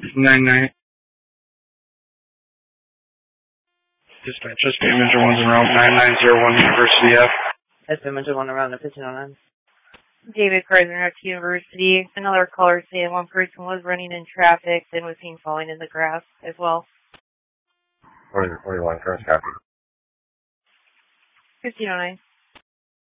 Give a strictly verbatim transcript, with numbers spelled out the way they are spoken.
nine nine. Dispatch, S P Mentor one's en route, nine nine zero one University F. S P Mentor one around the fifteen oh nine. David Carson, University. Another caller saying one person was running in traffic and was seen falling in the grass as well. forty-one, current copy. fifteen oh nine.